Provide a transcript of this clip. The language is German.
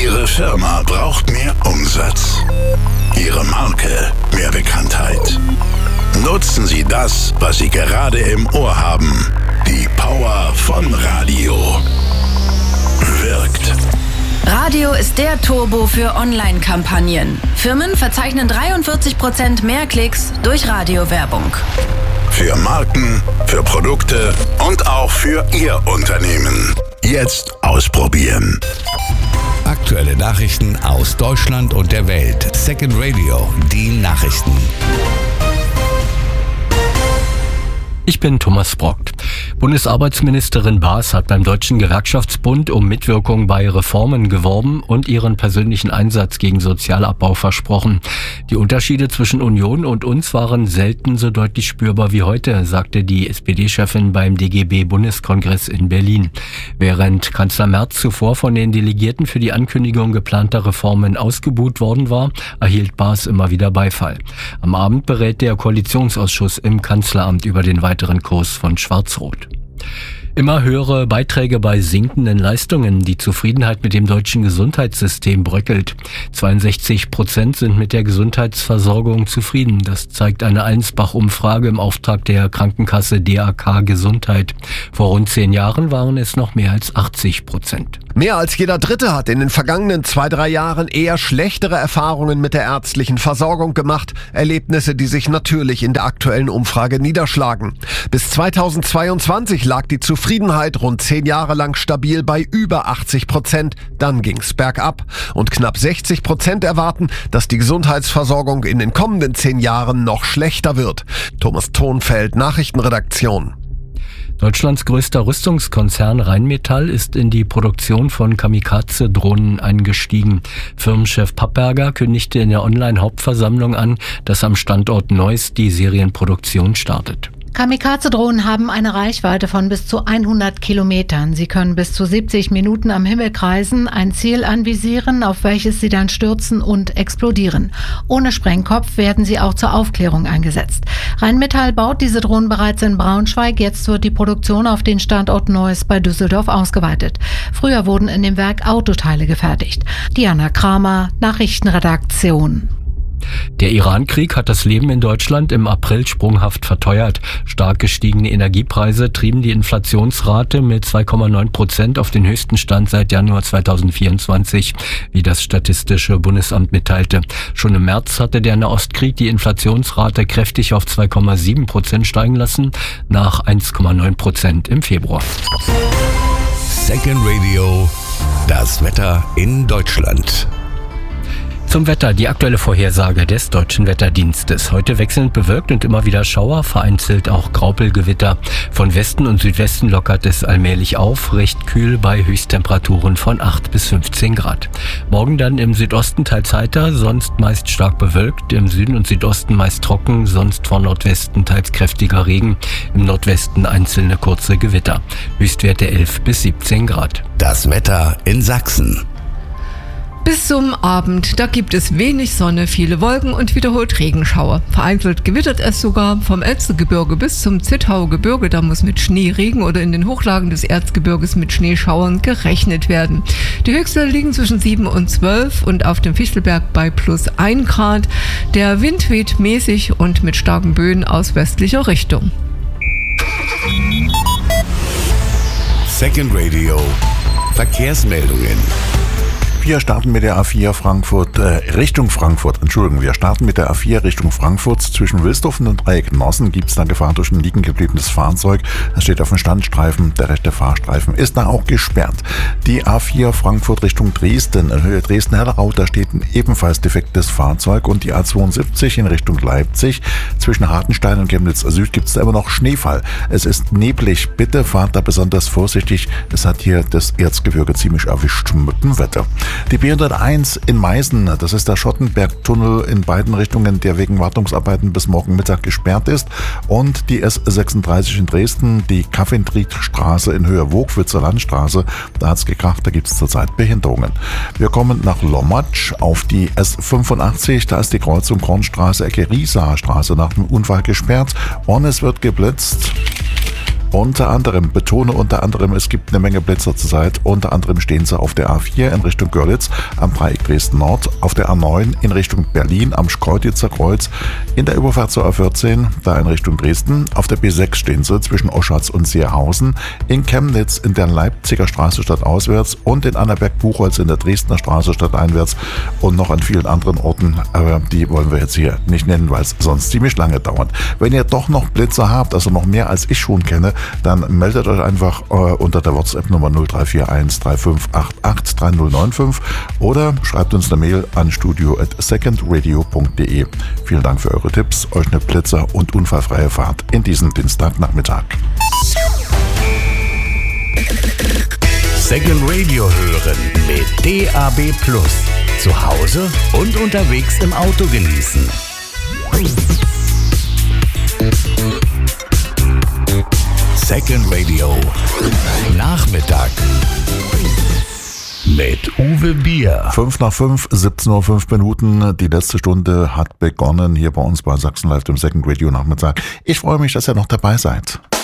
Ihre Firma braucht mehr Umsatz. Ihre Marke mehr Bekanntheit. Nutzen Sie das, was Sie gerade im Ohr haben. Die Power von Radio. Wirkt. Radio ist der Turbo für Online-Kampagnen. Firmen verzeichnen 43% mehr Klicks durch Radiowerbung. Für Marken, für Produkte und auch für Ihr Unternehmen. Jetzt ausprobieren. Aktuelle Nachrichten aus Deutschland und der Welt. Second Radio, die Nachrichten. Ich bin Thomas Brockt. Bundesarbeitsministerin Baas hat beim Deutschen Gewerkschaftsbund um Mitwirkung bei Reformen geworben und ihren persönlichen Einsatz gegen Sozialabbau versprochen. Die Unterschiede zwischen Union und uns waren selten so deutlich spürbar wie heute, sagte die SPD-Chefin beim DGB-Bundeskongress in Berlin. Während Kanzler Merz zuvor von den Delegierten für die Ankündigung geplanter Reformen ausgebuht worden war, erhielt Baas immer wieder Beifall. Am Abend berät der Koalitionsausschuss im Kanzleramt über den weiteren Kurs von Schwarz-Rot. Immer höhere Beiträge bei sinkenden Leistungen. Die Zufriedenheit mit dem deutschen Gesundheitssystem bröckelt. 62% sind mit der Gesundheitsversorgung zufrieden. Das zeigt eine Allensbach-Umfrage im Auftrag der Krankenkasse DAK Gesundheit. Vor rund 10 Jahren waren es noch mehr als 80%. Mehr als jeder Dritte hat in den vergangenen 2-3 Jahren eher schlechtere Erfahrungen mit der ärztlichen Versorgung gemacht. Erlebnisse, die sich natürlich in der aktuellen Umfrage niederschlagen. Bis 2022 lag die Zufriedenheit rund 10 Jahre lang stabil bei über 80%. Dann ging's bergab. Und knapp 60% erwarten, dass die Gesundheitsversorgung in den kommenden 10 Jahren noch schlechter wird. Thomas Thonfeld, Nachrichtenredaktion. Deutschlands größter Rüstungskonzern Rheinmetall ist in die Produktion von Kamikaze-Drohnen eingestiegen. Firmenchef Papperger kündigte in der Online-Hauptversammlung an, dass am Standort Neuss die Serienproduktion startet. Kamikaze-Drohnen haben eine Reichweite von bis zu 100 Kilometern. Sie können bis zu 70 Minuten am Himmel kreisen, ein Ziel anvisieren, auf welches sie dann stürzen und explodieren. Ohne Sprengkopf werden sie auch zur Aufklärung eingesetzt. Rheinmetall baut diese Drohnen bereits in Braunschweig. Jetzt wird die Produktion auf den Standort Neuss bei Düsseldorf ausgeweitet. Früher wurden in dem Werk Autoteile gefertigt. Diana Kramer, Nachrichtenredaktion. Der Iran-Krieg hat das Leben in Deutschland im April sprunghaft verteuert. Stark gestiegene Energiepreise trieben die Inflationsrate mit 2,9% auf den höchsten Stand seit Januar 2024, wie das Statistische Bundesamt mitteilte. Schon im März hatte der Nahostkrieg die Inflationsrate kräftig auf 2,7% steigen lassen, nach 1,9% im Februar. Second Radio, das Wetter in Deutschland. Zum Wetter, die aktuelle Vorhersage des Deutschen Wetterdienstes. Heute wechselnd bewölkt und immer wieder Schauer, vereinzelt auch Graupelgewitter. Von Westen und Südwesten lockert es allmählich auf, recht kühl bei Höchsttemperaturen von 8 bis 15 Grad. Morgen dann im Südosten teils heiter, sonst meist stark bewölkt, im Süden und Südosten meist trocken, sonst von Nordwesten teils kräftiger Regen, im Nordwesten einzelne kurze Gewitter. Höchstwerte 11 bis 17 Grad. Das Wetter in Sachsen. Bis zum Abend, da gibt es wenig Sonne, viele Wolken und wiederholt Regenschauer. Vereinzelt gewittert es sogar vom Elstergebirge bis zum Zittauer Gebirge. Da muss mit Schneeregen oder in den Hochlagen des Erzgebirges mit Schneeschauern gerechnet werden. Die Höchstwerte liegen zwischen 7 und 12 und auf dem Fichtelberg bei plus 1 Grad. Der Wind weht mäßig und mit starken Böen aus westlicher Richtung. Second Radio, Verkehrsmeldungen. Wir starten mit der A4 Richtung Frankfurt. Wir starten mit der A4 Richtung Frankfurt. Zwischen Wilsdorf und dem Dreieck Nossen gibt es eine Gefahr durch ein liegen gebliebenes Fahrzeug. Es steht auf dem Standstreifen. Der rechte Fahrstreifen ist da auch gesperrt. Die A4 Frankfurt Richtung Dresden. In Höhe Dresden-Hellerau, da steht ein ebenfalls defektes Fahrzeug. Und die A72 in Richtung Leipzig. Zwischen Hartenstein und Chemnitz Süd gibt es da immer noch Schneefall. Es ist neblig. Bitte fahrt da besonders vorsichtig. Es hat hier das Erzgebirge ziemlich erwischt mit dem Wetter. Die B101 in Meißen, das ist der Schottenbergtunnel in beiden Richtungen, der wegen Wartungsarbeiten bis morgen Mittag gesperrt ist. Und die S36 in Dresden, die Kaffentriedstraße in Höhe Wogwitzer Landstraße, da hat es gekracht, da gibt es zurzeit Behinderungen. Wir kommen nach Lommatsch auf die S85, da ist die Kreuzung Kornstraße, Ecke Riesaer Straße nach dem Unfall gesperrt und es wird geblitzt. Unter anderem, betone unter anderem, es gibt eine Menge Blitzer zurzeit. Unter anderem stehen sie auf der A4 in Richtung Görlitz, am Dreieck Dresden-Nord, auf der A9 in Richtung Berlin, am Schkeuditzer Kreuz, in der Überfahrt zur A14, da in Richtung Dresden. Auf der B6 stehen sie zwischen Oschatz und Seerhausen, in Chemnitz in der Leipziger Straße stadtauswärts und in Annaberg-Buchholz in der Dresdner Straße stadteinwärts und noch an vielen anderen Orten, aber die wollen wir jetzt hier nicht nennen, weil es sonst ziemlich lange dauert. Wenn ihr doch noch Blitzer habt, also noch mehr als ich schon kenne, dann meldet euch einfach unter der WhatsApp-Nummer 0341 3588 3095 oder schreibt uns eine Mail an studio@secondradio.de. Vielen Dank für eure Tipps, euch eine Blitzer- und unfallfreie Fahrt in diesem Dienstagnachmittag. Second Radio hören mit DAB+. Zu Hause und unterwegs im Auto genießen. Second Radio Nachmittag mit Uwe Bier. 5:05, 17:05 Uhr. Die letzte Stunde hat begonnen hier bei uns bei Sachsen Live, dem Second Radio Nachmittag. Ich freue mich, dass ihr noch dabei seid.